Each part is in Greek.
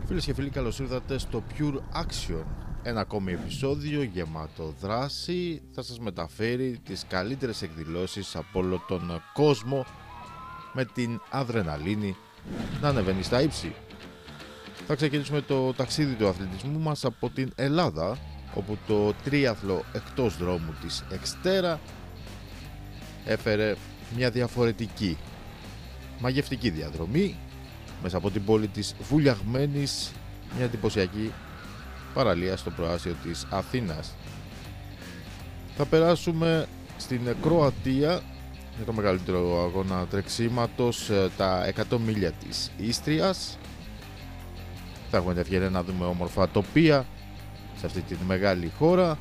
Φίλες και φίλοι, καλώς ήρθατε στο Pure Action. Ένα ακόμη επεισόδιο γεμάτο δράση. Θα σας μεταφέρει τις καλύτερες εκδηλώσεις από όλο τον κόσμο, με την αδρεναλίνη να ανεβαίνει στα ύψη. Θα ξεκινήσουμε το ταξίδι του αθλητισμού μας από την Ελλάδα, όπου το τρίαθλο εκτός δρόμου της Εξτέρα έφερε μια διαφορετική μαγευτική διαδρομή μέσα από την πόλη της Βουλιαγμένης, μια εντυπωσιακή παραλία στο προάστιο της Αθήνας. Θα περάσουμε στην Κροατία για το μεγαλύτερο αγώνα τρεξίματος, τα 100 μίλια της Ίστριας. Θα έχουμε την ευκαιρία να δούμε όμορφα τοπία σε αυτή τη μεγάλη χώρα.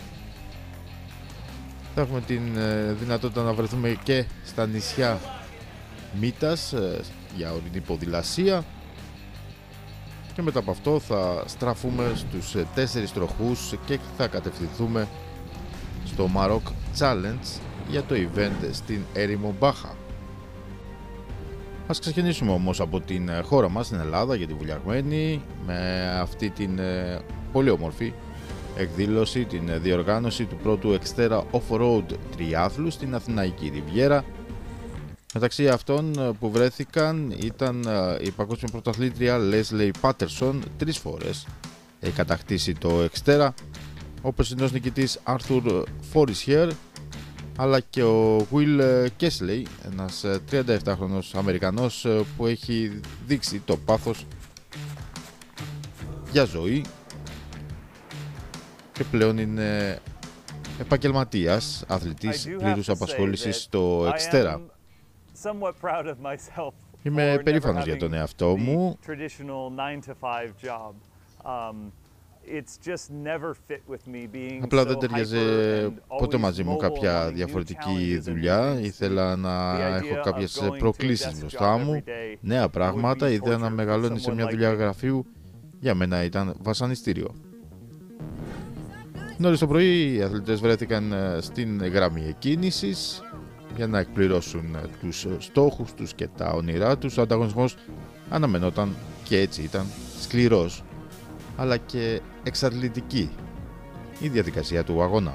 Θα έχουμε την δυνατότητα να βρεθούμε και στα νησιά Μήτας για ορεινή ποδηλασία, και μετά από αυτό θα στραφούμε στους 4 τροχούς και θα κατευθυνθούμε στο Maroc Challenge για το event στην έρημο Μπάχα. Ας ξεκινήσουμε όμως από την χώρα μας, την Ελλάδα, για τη Βουλιαγμένη, με αυτή την πολύ όμορφη εκδήλωση, την διοργάνωση του πρώτου Εξτέρα Off-Road τριάθλου στην Αθηναϊκή Ριβιέρα. Μεταξύ αυτών που βρέθηκαν ήταν η παγκόσμια πρωταθλήτρια Leslie Patterson, 3 φορές έχει κατακτήσει το Εξτέρα, ο περσινός νικητής Arthur Forestier, αλλά και ο Will Kesley, ένας 37χρονος Αμερικανός που έχει δείξει το πάθος για ζωή και πλέον είναι επαγγελματίας αθλητής πλήρους απασχόλησης στο Εξτέρα. Είμαι περήφανος για τον εαυτό μου. Απλά δεν ταιριάζει ποτέ μαζί μου κάποια διαφορετική δουλειά. Ήθελα να έχω κάποιες προκλήσεις μπροστά μου, νέα πράγματα. Η ιδέα να μεγαλώνει σε μια δουλειά γραφείου για μένα ήταν βασανιστήριο. Νωρίς το πρωί οι αθλητές βρέθηκαν στην γραμμή εκκίνησης για να εκπληρώσουν τους στόχους τους και τα όνειρά τους. Ο ανταγωνισμός αναμενόταν και έτσι ήταν σκληρός, αλλά και εξαντλητική η διαδικασία του αγώνα.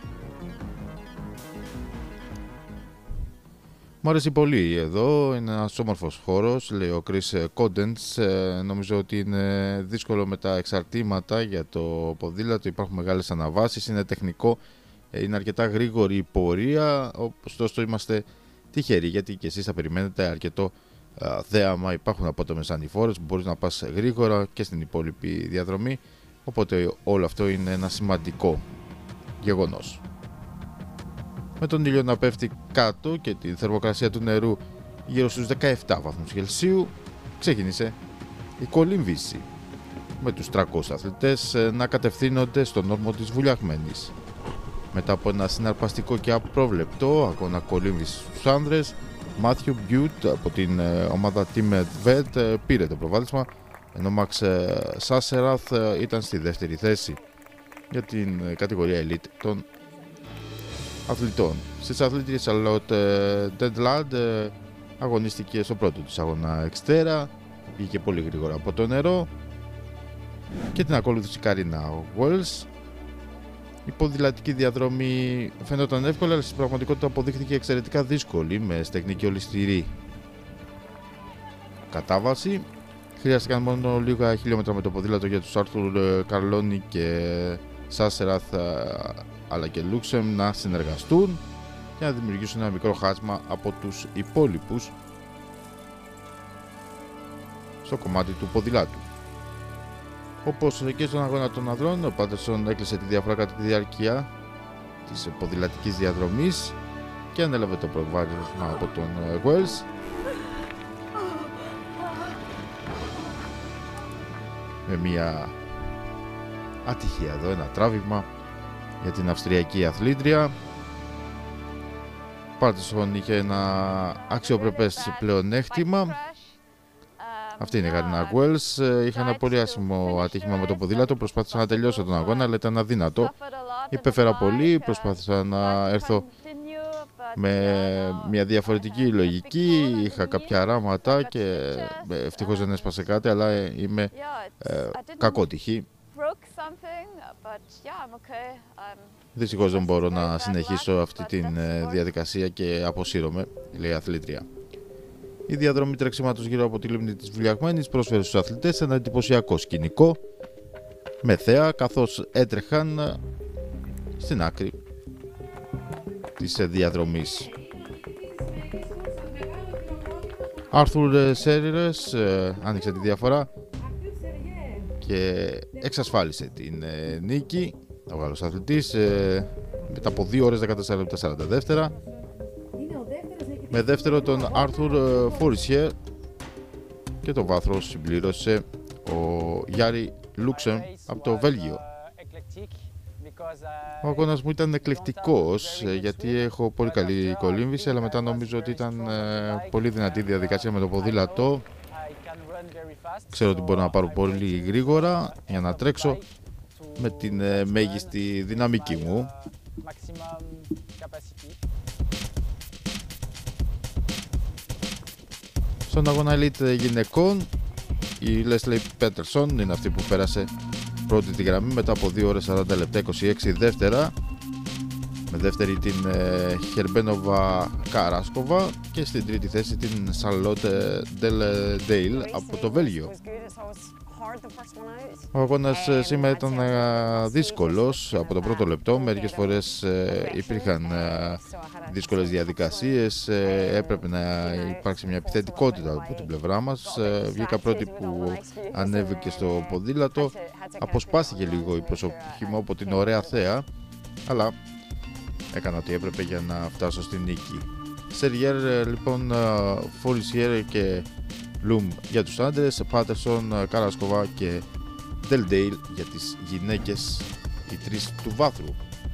Μου αρέσει πολύ εδώ, είναι ένας όμορφος χώρος, λέει ο Chris Codens. Νομίζω ότι είναι δύσκολο με τα εξαρτήματα για το ποδήλατο, υπάρχουν μεγάλες αναβάσεις, είναι τεχνικό, είναι αρκετά γρήγορη η πορεία, ωστόσο είμαστε τυχεροί γιατί και εσείς θα περιμένετε αρκετό θέαμα. Υπάρχουν απότομες ανηφόρες που μπορείς να πας γρήγορα και στην υπόλοιπη διαδρομή, οπότε όλο αυτό είναι ένα σημαντικό γεγονός. Με τον ήλιο να πέφτει κάτω και τη θερμοκρασία του νερού γύρω στους 17 βαθμούς Κελσίου, ξεκίνησε η κολύμβηση, με τους 300 αθλητές να κατευθύνονται στον όρμο της Βουλιαγμένης. Μετά από ένα συναρπαστικό και απρόβλεπτο αγώνα κολύμβησης στους άνδρες, Μάθιου Μπιούτ από την ομάδα Team Vet πήρε το προβάδισμα, ενώ Μαξ Σάσεραθ ήταν στη δεύτερη θέση για την κατηγορία Elite των αθλητών. Στις αθλήτριες Charlotte Dedlad αγωνίστηκε στο πρώτο της αγώνα Εξτέρα, βγήκε πολύ γρήγορα από το νερό και την ακολούθησε Καρίνα Wells. Η ποδηλατική διαδρομή φαίνονταν εύκολη, αλλά στην πραγματικότητα αποδείχθηκε εξαιρετικά δύσκολη, με στεγνή και ολισθηρή κατάβαση. Χρειάστηκαν μόνο λίγα χιλιόμετρα με το ποδήλατο για τους Άρθουρ Καρλόνι και Σάσεραθ, αλλά και Λούξεμ να συνεργαστούν και να δημιουργήσουν ένα μικρό χάσμα από τους υπόλοιπους στο κομμάτι του ποδηλάτου. Όπως και στον αγώνα των ανδρών, ο Πάτερσον έκλεισε τη διαφορά κατά τη διάρκεια της ποδηλατικής διαδρομής και ανέλαβε το προβάδισμα από τον Wells. Με μια ατυχία εδώ, ένα τράβηγμα για την Αυστριακή αθλήτρια. Πάτερσον είχε ένα αξιοπρεπές πλεονέκτημα. Αυτή είναι η Καρίνα Wells. Είχα ένα πολύ άσχημο ατύχημα με το ποδήλατο. Προσπάθησα να τελειώσω τον αγώνα, αλλά ήταν αδύνατο. Υπέφερα πολύ. Προσπάθησα να έρθω με μια διαφορετική λογική. Είχα κάποια αράματα και ευτυχώς δεν έσπασε κάτι, αλλά είμαι κακότυχη. Δυστυχώς δεν μπορώ να συνεχίσω αυτή τη διαδικασία και αποσύρωμαι, λέει η αθλήτρια. Η διαδρομή τρεξίματος γύρω από τη λίμνη της Βουλιαγμένης πρόσφερε στους αθλητές ένα εντυπωσιακό σκηνικό με θέα, καθώς έτρεχαν στην άκρη της διαδρομής. Άρθουρ Σέριρες άνοιξε τη διαφορά και εξασφάλισε την νίκη. Ο Γάλλος αθλητής μετά από 2 ώρες 14 λεπτά 40 δεύτερα, με δεύτερο τον Άρθουρ Φορισιέ, και το βάθρο συμπλήρωσε ο Γιάρι Λούξεμ από το Βέλγιο. Ο αγώνας μου ήταν εκλεκτικός γιατί έχω πολύ καλή κολύμβηση, αλλά μετά νομίζω ότι ήταν πολύ δυνατή διαδικασία με το ποδήλατο. Ξέρω ότι μπορώ να πάρω πολύ γρήγορα για να τρέξω με την μέγιστη δυναμική μου. Στον αγώνα Elite γυναικών, η Leslie Peterson είναι αυτή που πέρασε πρώτη τη γραμμή μετά από 2 ώρες 40 λεπτά 26 δεύτερα, με δεύτερη την Χερμπένοβα Καράσκοβα και στην τρίτη θέση την Charlotte Dale από το Βέλγιο. Ο αγώνας σήμερα ήταν δύσκολος από το πρώτο λεπτό. Μερικές φορές υπήρχαν δύσκολες διαδικασίες, έπρεπε να υπάρξει μια επιθετικότητα από την πλευρά μας. Βγήκα πρώτη που ανέβηκε στο ποδήλατο, αποσπάστηκε λίγο η προσοχή μου από την ωραία θέα, αλλά έκανα ό,τι έπρεπε για να φτάσω στη νίκη. Σεριέρ λοιπόν, Φορισιέρ και Λουμ για τους άντρες, Πάτερσον, Καράσκοβα και Ντελντέιλ για τις γυναίκες, οι τρεις του βάθρου.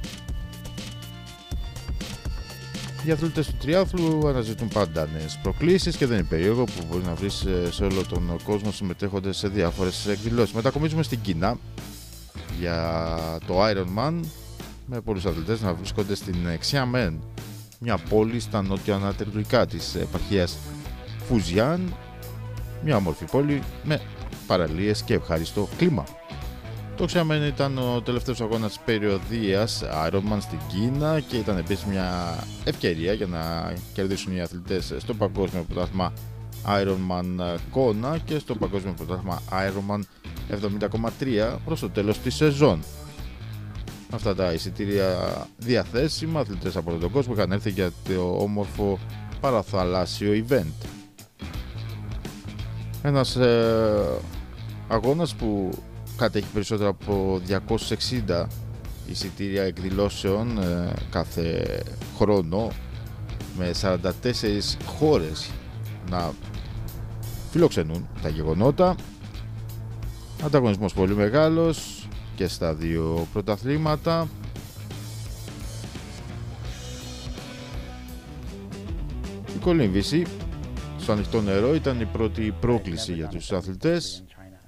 Οι αθλητές του τριάθλου αναζητούν πάντα νέες προκλήσεις και δεν είναι περίεργο που μπορεί να βρεις σε όλο τον κόσμο συμμετέχοντες σε διάφορες εκδηλώσεις. Μετακομίζουμε στην Κίνα για το Ironman, με πολλούς αθλητές να βρίσκονται στην Xiamen, μια πόλη στα νότιο-ανατολικά της επαρχίας Φουζιάν, μια όμορφη πόλη με παραλίες και ευχάριστο κλίμα. Το Xiamen ήταν ο τελευταίος αγώνας της περιοδίας Ironman στην Κίνα και ήταν επίσης μια ευκαιρία για να κερδίσουν οι αθλητές στο παγκόσμιο πρωτάθλημα Ironman Kona και στο παγκόσμιο πρωτάθλημα Ironman 70,3 προς το τέλος της σεζόν. Αυτά τα εισιτήρια διαθέσιμα, αθλητές από τον κόσμο είχαν έρθει για το όμορφο παραθαλάσσιο event. Ένας αγώνας που κατέχει περισσότερο από 260 εισιτήρια εκδηλώσεων κάθε χρόνο, με 44 χώρες να φιλοξενούν τα γεγονότα. Ανταγωνισμός πολύ μεγάλος και στα δύο πρωταθλήματα. Η κολύμβηση στο ανοιχτό νερό ήταν η πρώτη πρόκληση για τους αθλητές.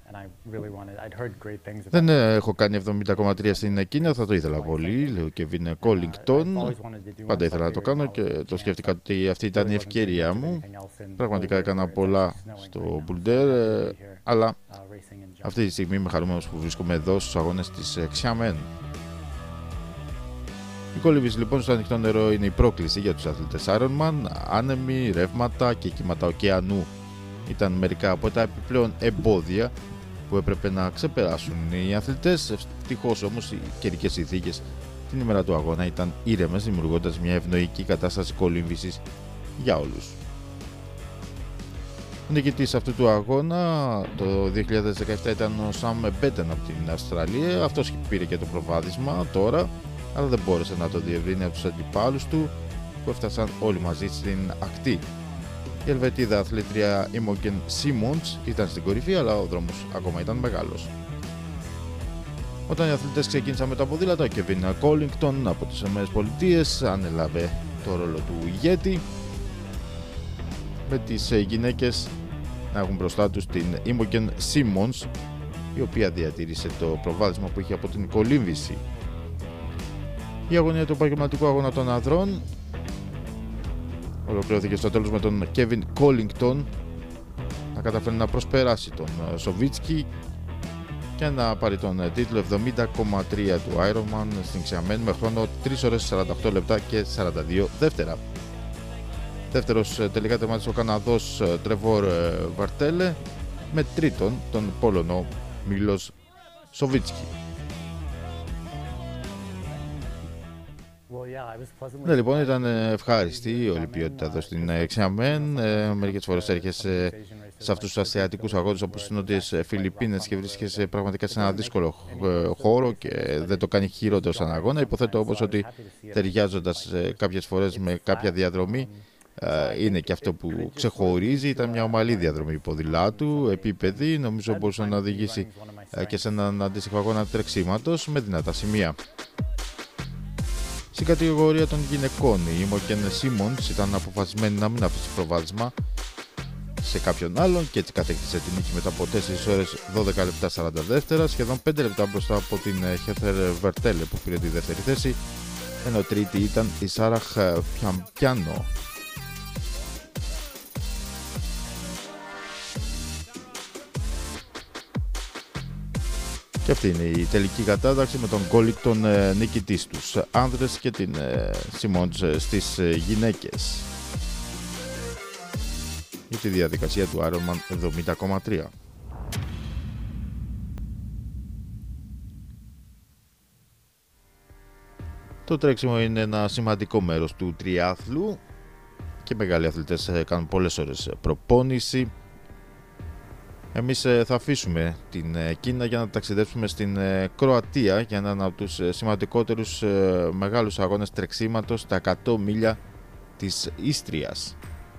Δεν έχω κάνει 70,3 στην Κίνα, θα το ήθελα πολύ, λέει ο Κέβιν Κόλινγκτον. Πάντα ήθελα να το κάνω και το σκέφτηκα ότι αυτή ήταν η ευκαιρία μου. Πραγματικά έκανα πολλά στο Boulder, αλλά αυτή τη στιγμή είμαι χαρούμενος που βρίσκομαι εδώ στους αγώνες της Xiamen. Η κολύμβηση λοιπόν στο ανοιχτό νερό είναι η πρόκληση για τους αθλητές Ironman. Άνεμοι, ρεύματα και κύματα ωκεανού ήταν μερικά από τα επιπλέον εμπόδια που έπρεπε να ξεπεράσουν οι αθλητές. Ευτυχώς όμως οι καιρικές συνθήκες την ημέρα του αγώνα ήταν ήρεμες, δημιουργώντας μια ευνοϊκή κατάσταση κολύμβησης για όλους. Ο νικητής αυτού του αγώνα το 2017 ήταν ο Σαμ Μπέτεν από την Αυστραλία. Αυτός πήρε και το προβάδισμα τώρα, αλλά δεν μπόρεσε να το διευρύνει από τους αντιπάλους του που έφτασαν όλοι μαζί στην ακτή. Η Ελβετίδα αθλήτρια Imogen Simmons ήταν στην κορυφή, αλλά ο δρόμος ακόμα ήταν μεγάλος. Όταν οι αθλητές ξεκίνησαν με τα ποδήλατα, ο Κέβιν Κόλινγκτον από τις ΗΠΑ ανέλαβε το ρόλο του ηγέτη, με τις γυναίκες να έχουν μπροστά τους την Imogen Simmons, η οποία διατήρησε το προβάδισμα που είχε από την κολύμβηση. Η αγωνία του επαγγελματικού αγώνα των ανδρών Ολοκληρώθηκε στο τέλος με τον Kevin Collington να καταφέρει να προσπεράσει τον Σοβίτσκι και να πάρει τον τίτλο 70,3 του Ironman στην Xiamen με χρόνο 3 ώρες 48 λεπτά και 42 δεύτερα. Δεύτερος τελικά τερμάτισε ο Καναδός Τρεβόρ Βαρτέλε με τρίτον τον Πόλωνο Μίλος Σοβίτσκι. Ναι, λοιπόν, ήταν ευχάριστη η Ολυμπιότητα εδώ στην Xiamen. Μερικές φορές έρχεσαι σε αυτούς τους ασιατικούς αγώνες όπως στις Νότιες Φιλιππίνες και βρίσκεσαι πραγματικά σε ένα δύσκολο χώρο και δεν το κάνει χειρότερο σαν αγώνα. Υποθέτω όμως ότι ταιριάζοντας κάποιες φορές με κάποια διαδρομή είναι και αυτό που ξεχωρίζει. Ήταν μια ομαλή διαδρομή ποδηλάτου, επίπεδη, νομίζω μπορούσε να οδηγήσει και σε έναν αντίστοιχο αγώνα τρεξίματος με δυνατά σημεία. Στην κατηγορία των γυναικών, η Imogen Simmons ήταν αποφασισμένη να μην αφήσει προβάδισμα σε κάποιον άλλον και έτσι κατέκτησε την νίκη μετά από 4 ώρες 12 λεπτά 40 δεύτερα, σχεδόν 5 λεπτά μπροστά από την Heather Vertelle που πήρε τη δεύτερη θέση, ενώ τρίτη ήταν η Σάραχ Πιάνο. Και αυτή είναι η τελική κατάταξη με τον Collington νικητή στους άνδρες και την Simmons στις γυναίκες για τη διαδικασία του Ironman 70,3. Το τρέξιμο είναι ένα σημαντικό μέρος του τριάθλου και μεγάλοι αθλητές κάνουν πολλές ώρες προπόνηση. Εμείς θα αφήσουμε την Κίνα για να ταξιδέψουμε στην Κροατία για έναν από τους σημαντικότερους μεγάλους αγώνες τρεξίματος, τα 100 μίλια της Ίστριας.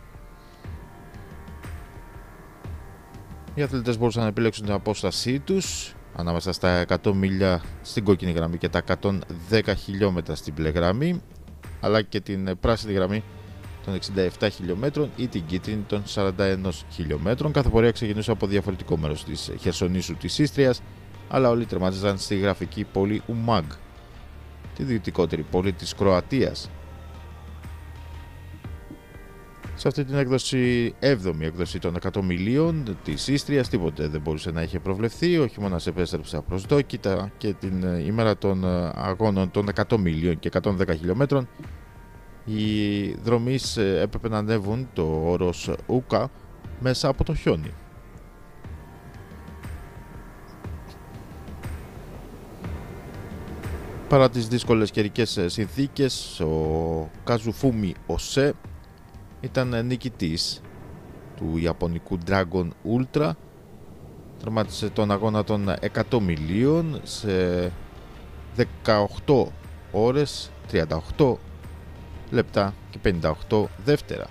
Οι αθλητές μπορούσαν να επιλέξουν την απόστασή τους ανάμεσα στα 100 μίλια στην κόκκινη γραμμή και τα 110 χιλιόμετρα στην μπλε γραμμή, αλλά και την πράσινη γραμμή των 67 χιλιόμετρων ή την κίτρινη των 41 χιλιόμετρων. Κάθε πορεία ξεκινούσε από διαφορετικό μέρος της Χερσονήσου της Ίστριας, αλλά όλοι τερμάτιζαν στη γραφική πόλη Ουμάγ, τη δυτικότερη πόλη της Κροατίας. Σε αυτή την έκδοση, 7η έκδοση των 100 μιλίων της Ίστριας, τίποτε δεν μπορούσε να είχε προβλεφθεί. Ο χειμώνας επέστρεψε απροσδόκητα και την ημέρα των αγώνων των 100 μιλίων και 110 χιλιόμετρων οι δρομείς έπρεπε να ανέβουν το όρος Ούκα μέσα από το χιόνι. Παρά τις δύσκολες καιρικές συνθήκες, ο Καζουφούμι Οσέ ήταν νικητής του ιαπωνικού Dragon Ultra. Τερμάτισε τον αγώνα των 100 μιλίων σε 18 ώρες 38 λεπτά και 58 δεύτερα.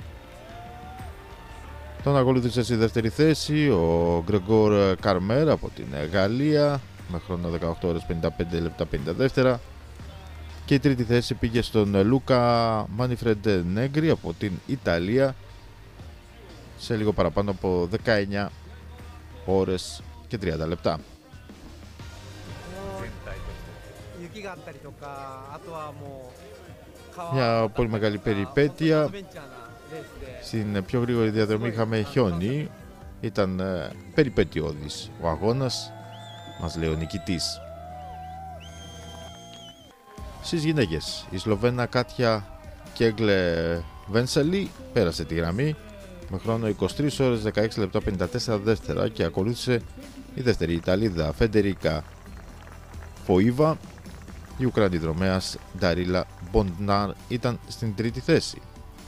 Τον ακολούθησε στη δεύτερη θέση ο Γκρεγκόρ Καρμέρ από την Γαλλία με χρόνο 18 ώρες 55 λεπτά 50 δεύτερα, και η τρίτη θέση πήγε στον Λούκα Μάνιφρεντ Νέγκρι από την Ιταλία σε λίγο παραπάνω από 19 ώρες και 30 λεπτά. Μια πολύ μεγάλη περιπέτεια. Στην πιο γρήγορη διαδρομή είχαμε χιόνι. Ήταν περιπετειώδης ο αγώνας, μας λέει ο νικητής. Στις γυναίκες, η Σλοβένα Κάτια Κέγκλε Βένσελη πέρασε τη γραμμή με χρόνο 23 ώρες 16 λεπτά 54 δεύτερα και ακολούθησε η δεύτερη Ιταλίδα Φεντερίκα Φοΐβα. Η Ουκρανή δρομέας Νταρίλα Μποντνάρ ήταν στην τρίτη θέση.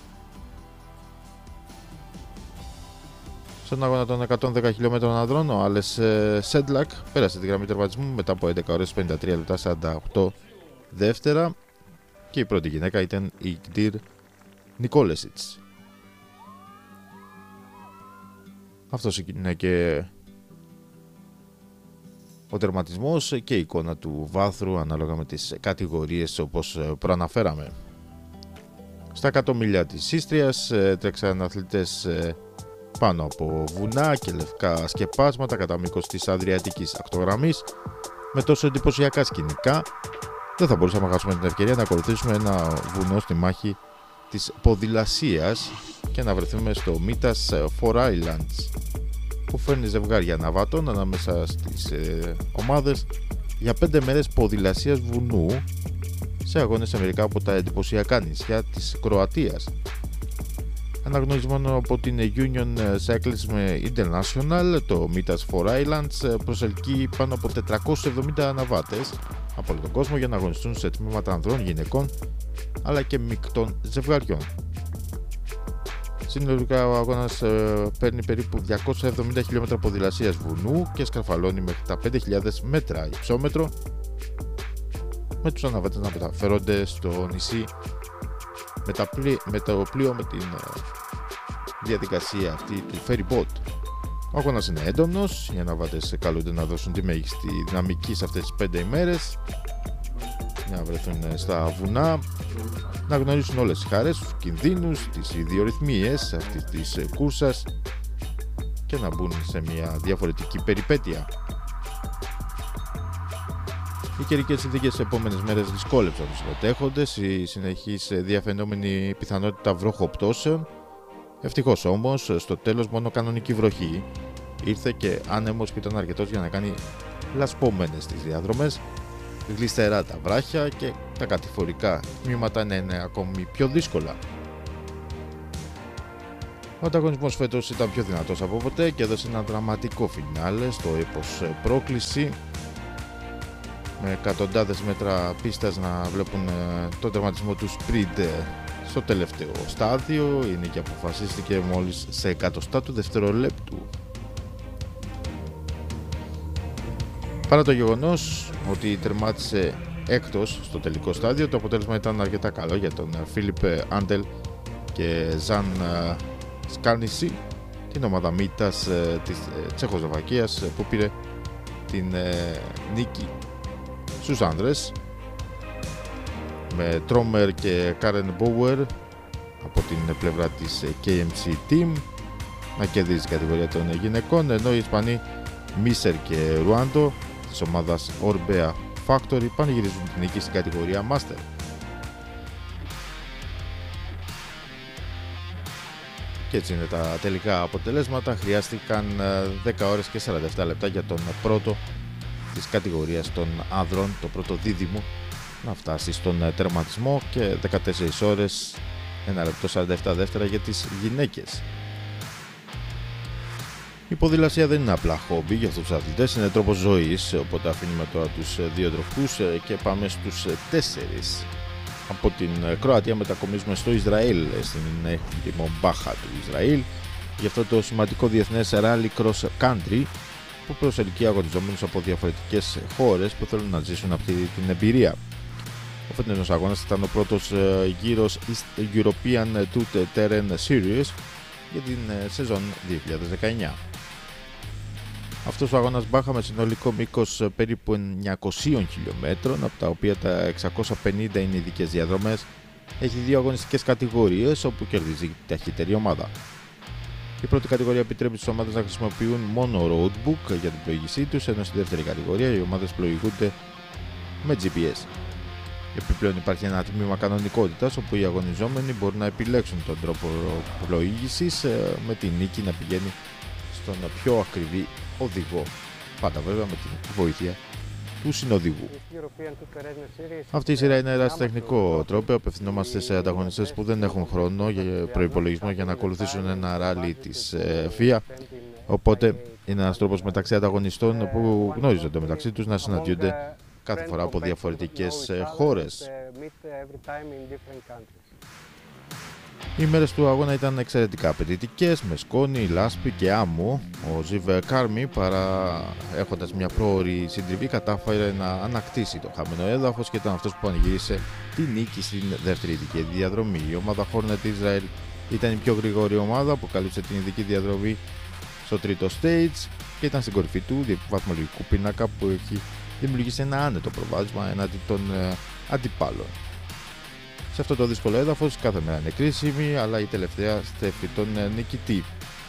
Στον αγώνα των 110 χιλιόμετρων ανδρών, ο Άλες Σέντλακ πέρασε τη γραμμή τερματισμού μετά από 11 ώρες 53 λεπτά 48 δεύτερα και η πρώτη γυναίκα ήταν η Γκντήρ Νικόλεσιτς. Αυτός είναι και ο τερματισμός και η εικόνα του βάθρου ανάλογα με τις κατηγορίες όπως προαναφέραμε. Στα 100 μίλια της Ίστριας τρέξαν αθλητές πάνω από βουνά και λευκά σκεπάσματα κατά μήκος της Αδριατικής ακτογραμμής με τόσο εντυπωσιακά σκηνικά. Δεν θα μπορούσαμε να χάσουμε την ευκαιρία να ακολουθήσουμε ένα βουνό στη μάχη της ποδηλασίας και να βρεθούμε στο Mitas Four Islands, που φέρνει ζευγάρια ναβάτων ανάμεσα στις ομάδες για 5 μέρες ποδηλασίας βουνού σε αγώνες σε μερικά από τα εντυπωσιακά νησιά της Κροατίας. Αναγνωρισμένο από την Union Cyclism International, το Mitas Four Islands προσελκύει πάνω από 470 ναβάτες από όλο τον κόσμο για να αγωνιστούν σε τμήματα ανδρών, γυναικών αλλά και μεικτών ζευγαριών. Συνολικά ο αγώνας παίρνει περίπου 270 χιλιόμετρα ποδηλασίας βουνού και σκαρφαλώνει μέχρι τα 5.000 μέτρα υψόμετρο, με τους αναβάτες να μεταφέρονται στο νησί με το πλοίο με την διαδικασία αυτή του ferry boat. Ο αγώνας είναι έντονος, οι αναβάτες καλούνται να δώσουν τη μέγιστη δυναμική σε αυτές τις 5 ημέρες, να βρεθούν στα βουνά, να γνωρίσουν όλες τις χαρές, τους κινδύνους, τις ιδιορυθμίες αυτής της κούρσας και να μπουν σε μια διαφορετική περιπέτεια. Οι καιρικές συνθήκες τις επόμενες μέρες δυσκόλεψαν τους συμμετέχοντες, η συνεχής διαφαινόμενη πιθανότητα βροχοπτώσεων. Ευτυχώς όμως, στο τέλος μόνο κανονική βροχή ήρθε και άνεμος που ήταν αρκετός για να κάνει λασπωμένες τις διαδρομές, γλιστερά τα βράχια και τα κατηφορικά τμήματα να είναι ακόμη πιο δύσκολα. Ο ανταγωνισμός φέτος ήταν πιο δυνατός από ποτέ και έδωσε ένα δραματικό φινάλε στο έπος πρόκληση, με εκατοντάδες μέτρα πίστας να βλέπουν τον τερματισμό του sprint στο τελευταίο στάδιο. Η νίκη αποφασίστηκε μόλις σε εκατοστά του δευτερολέπτου. Παρά το γεγονός ότι τερμάτισε έκτος στο τελικό στάδιο, το αποτέλεσμα ήταν αρκετά καλό για τον Φίλιπ Άντελ και Ζαν Σκάνισι, την ομάδα Μίτας της Τσεχοσλοβακίας, που πήρε την νίκη στους άνδρες, με Τρόμερ και Κάρεν Μπόουερ από την πλευρά της KMC Team να κερδίζει την κατηγορία των γυναικών, ενώ οι Ισπανοί Μίσερ και Ρουάντο της ομάδας Orbea Factory πανηγυρίζουν την νίκη στην κατηγορία Master. Και έτσι είναι τα τελικά αποτελέσματα. Χρειάστηκαν 10 ώρες και 47 λεπτά για τον πρώτο της κατηγορίας των άνδρων, το πρώτο δίδυμο, να φτάσει στον τερματισμό, και 14 ώρες 1 λεπτό 47 δεύτερα για τις γυναίκες. Η ποδηλασία δεν είναι απλά χόμπι για αυτούς τους αθλητές, είναι τρόπος ζωής, οπότε αφήνουμε τώρα τους δύο τροχούς και πάμε στους 4. Από την Κροατία μετακομίζουμε στο Ισραήλ, στην Μομπάχα του Ισραήλ, για αυτό το σημαντικό διεθνές rally cross country που προσελκύει αγωνιζόμενους από διαφορετικές χώρες που θέλουν να ζήσουν αυτή την εμπειρία. Ο φετινός αγώνας ήταν ο πρώτος γύρος East European Two Terrain Series για την σεζόν 2019. Αυτός ο αγώνας μπάχα με συνολικό μήκος περίπου 900 χιλιόμετρων, από τα οποία τα 650 είναι ειδικές διαδρομές, έχει 2 αγωνιστικές κατηγορίες όπου κερδίζει η ταχύτερη ομάδα. Η πρώτη κατηγορία επιτρέπει στις ομάδες να χρησιμοποιούν μόνο roadbook για την πλοήγησή τους, ενώ στη δεύτερη κατηγορία οι ομάδες πλοηγούνται με GPS. Επιπλέον υπάρχει ένα τμήμα κανονικότητας όπου οι αγωνιζόμενοι μπορούν να επιλέξουν τον τρόπο πλοήγησης, με την νίκη να πηγαίνει στον πιο ακριβή οδηγό, πάντα βέβαια με την βοήθεια του συνοδηγού. Αυτή η σειρά είναι ερασιτεχνικό τρόπο. Απευθυνόμαστε σε ανταγωνιστές που δεν έχουν χρόνο για προϋπολογισμό για να ακολουθήσουν ένα ράλι της FIA. Οπότε είναι ένας τρόπος μεταξύ ανταγωνιστών που γνωρίζονται μεταξύ τους να συναντιούνται κάθε φορά από διαφορετικές χώρες. Οι μέρες του αγώνα ήταν εξαιρετικά απαιτητικές, με σκόνη, λάσπη και άμμο. Ο Ζιβ Κάρμι, παρά έχοντας μια πρόωρη συντριβή, κατάφερε να ανακτήσει το χαμένο έδαφος και ήταν αυτός που πανηγύρισε τη νίκη στην δεύτερη ειδική διαδρομή. Η ομάδα Hornet Israel ήταν η πιο γρήγορη ομάδα που κάλυψε την ειδική διαδρομή στο τρίτο stage και ήταν στην κορυφή του βαθμολογικού πίνακα, που έχει δημιουργήσει ένα άνετο προβάδισμα εναντί των αντιπάλων. Σε αυτό το δύσκολο έδαφος κάθε μέρα είναι κρίσιμη, αλλά η τελευταία στέφει τον νικητή.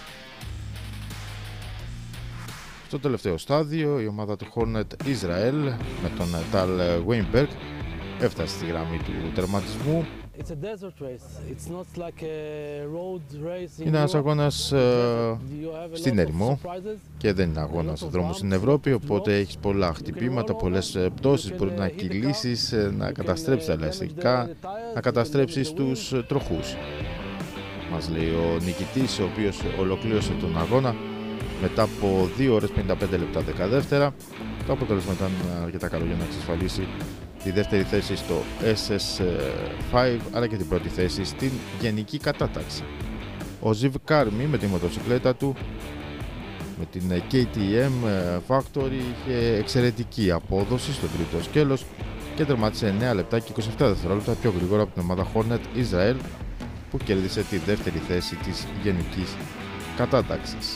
Στο τελευταίο στάδιο η ομάδα του Hornet Israel με τον Tal Weinberg έφτασε στη γραμμή του τερματισμού Είναι ένας αγώνας στην ερημό και δεν είναι αγώνας στον δρόμο στην Ευρώπη, οπότε έχεις πολλά χτυπήματα, πολλές πτώσεις, μπορεί να κυλήσεις, να καταστρέψεις τα ελαστικά, να καταστρέψεις τους τροχούς. Μας λέει ο νικητής, ο οποίος ολοκλήρωσε τον αγώνα μετά από 2 ώρες 55 λεπτά 10 δεύτερα. Το αποτέλεσμα ήταν αρκετά καλό για να εξασφαλίσει τη δεύτερη θέση στο SS5, αλλά και την πρώτη θέση στην γενική κατάταξη. Ο Ziv Karmi με τη μοτοσυκλέτα του, με την KTM Factory, είχε εξαιρετική απόδοση στο τρίτο σκέλος και τερμάτισε 9 λεπτά και 27 δευτερόλεπτα πιο γρήγορα από την ομάδα Hornet Israel, που κέρδισε τη δεύτερη θέση της γενικής κατάταξης.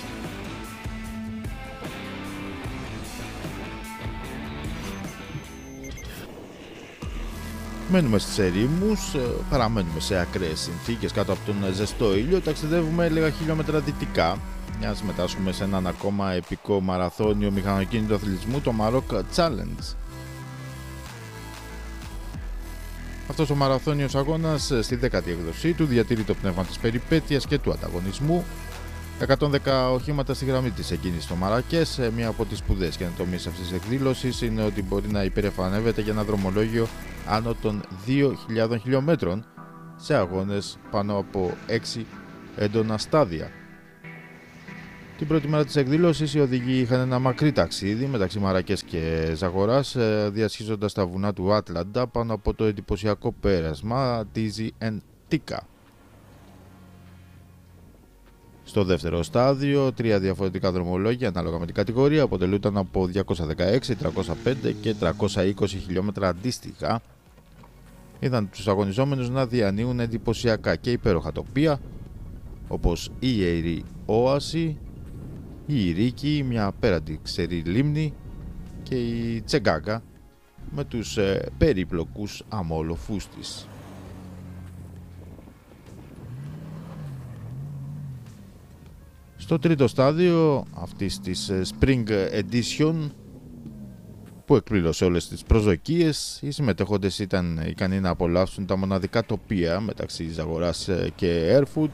Μένουμε στις ερήμους, παραμένουμε σε ακραίες συνθήκες κάτω από τον ζεστό ήλιο, ταξιδεύουμε λίγα χιλιόμετρα δυτικά για να συμμετάσχουμε σε έναν ακόμα επικό μαραθώνιο μηχανοκίνητου αθλητισμού, το Maroc Challenge. Αυτός ο μαραθώνιος αγώνας στη 10η έκδοσή του διατηρεί το πνεύμα της περιπέτειας και του ανταγωνισμού. 110 οχήματα στη γραμμή της εκκίνησης στο Μαρακές. Μία από τις σπουδαίες καινοτομίες αυτής της εκδήλωσης είναι ότι μπορεί να υπερεφανεύεται για ένα δρομολόγιο άνω των 2.000 χιλιόμετρων σε αγώνες πάνω από 6 έντονα στάδια. Την πρώτη μέρα της εκδήλωσης οι οδηγοί είχαν ένα μακρύ ταξίδι μεταξύ Μαρακές και Ζαγοράς, διασχίζοντας τα βουνά του Άτλαντα πάνω από το εντυπωσιακό πέρασμα Tizi and Tika. Στο δεύτερο στάδιο, 3 διαφορετικά δρομολόγια ανάλογα με την κατηγορία αποτελούνταν από 216, 305 και 320 χιλιόμετρα αντίστοιχα. Είδαν τους αγωνιζόμενους να διανύουν εντυπωσιακά και υπέροχα τοπία, όπως η ιερή Όαση, η Ιρίκη, μια απέραντη ξερή λίμνη, και η Τσεγκάγκα με τους περίπλοκους αμόλοφους της. Στο τρίτο στάδιο αυτής της Spring Edition, που εκπλήρωσε όλες τις προσδοκίες, οι συμμετέχοντες ήταν ικανοί να απολαύσουν τα μοναδικά τοπία μεταξύ Ζαγοράς και Erfurt.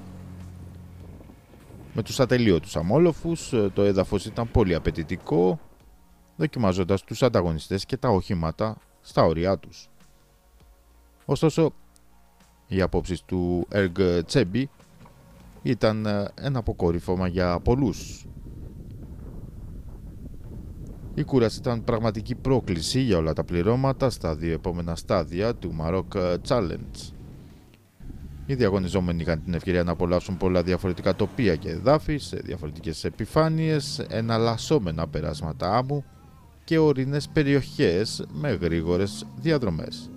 Με τους ατελείωτους αμόλοφους, το έδαφος ήταν πολύ απαιτητικό, δοκιμάζοντας τους ανταγωνιστές και τα οχήματα στα όρια τους. Ωστόσο, οι απόψεις του Erg Tsebi ήταν ένα αποκορύφωμα για πολλούς. Η κούραση ήταν πραγματική πρόκληση για όλα τα πληρώματα στα 2 επόμενα στάδια του Maroc Challenge. Οι διαγωνιζόμενοι είχαν την ευκαιρία να απολαύσουν πολλά διαφορετικά τοπία και εδάφη σε διαφορετικές επιφάνειες, εναλλασσόμενα περάσματα άμμου και ορεινές περιοχές με γρήγορες διαδρομές.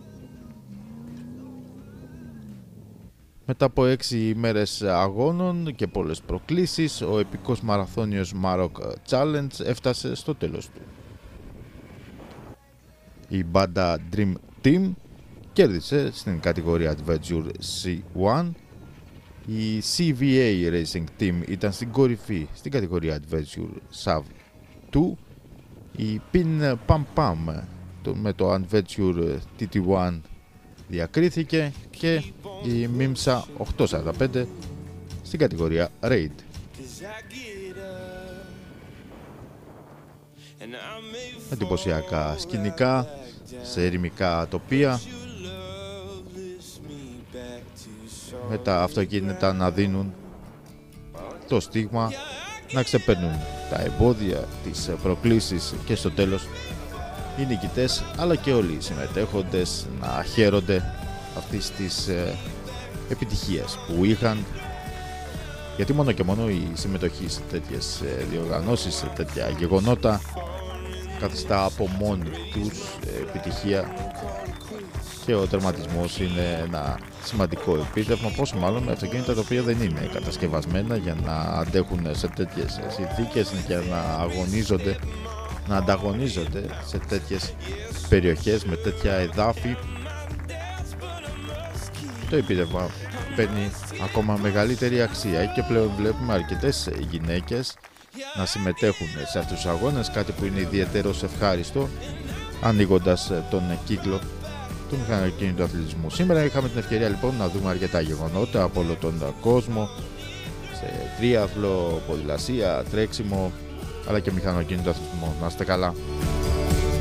Μετά από 6 ημέρες αγώνων και πολλές προκλήσεις, ο επικός μαραθώνιος Maroc Challenge έφτασε στο τέλος του. Η μπάντα Dream Team κέρδισε στην κατηγορία Adventure C1, η CVA Racing Team ήταν στην κορυφή στην κατηγορία Adventure SAV2, η Pin Pam Pam με το Adventure TT1 διακρίθηκε και η Mimsa 845 στην κατηγορία Raid. Εντυπωσιακά σκηνικά σε ερημικά τοπία, με τα αυτοκίνητα να δίνουν το στίγμα, να ξεπερνούν τα εμπόδια, τις προκλήσεις και στο τέλος οι νικητές αλλά και όλοι οι συμμετέχοντες να χαίρονται αυτής της επιτυχίας που είχαν, γιατί μόνο και μόνο η συμμετοχή σε τέτοιες διοργανώσεις, σε τέτοια γεγονότα καθιστά από μόνη τους επιτυχία, και ο τερματισμός είναι ένα σημαντικό επίτευγμα, πόσο μάλλον με αυτοκίνητα τα οποία δεν είναι κατασκευασμένα για να αντέχουν σε τέτοιες συνθήκες, για να ανταγωνίζονται σε τέτοιες περιοχές με τέτοια εδάφη. Το επίτευγμα παίρνει ακόμα μεγαλύτερη αξία και πλέον βλέπουμε αρκετές γυναίκες να συμμετέχουν σε αυτούς τους αγώνες, κάτι που είναι ιδιαίτερος ευχάριστο, ανοίγοντας τον κύκλο του μηχανοκίνητου αθλητισμού. Σήμερα είχαμε την ευκαιρία λοιπόν να δούμε αρκετά γεγονότα από όλο τον κόσμο, σε τρίαθλο, ποδηλασία, τρέξιμο, αλλά και μηχανοκίνητο αθλητισμό. Να είστε καλά.